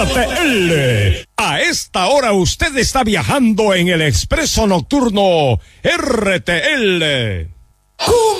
RTL. A esta hora usted está viajando en el expreso nocturno RTL.